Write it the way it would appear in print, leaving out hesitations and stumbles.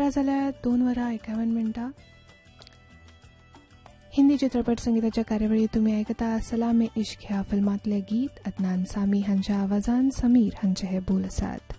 वेळा जाल्या 2:51. हिंदी चित्रपट संगीताच्या कार्यावळीत तुम्ही ऐकता सलामे इश्क ह्या फिल्मातले गीत. अदनान सामी हांच्या आवाजान समीर हांचे हे बोल आसात.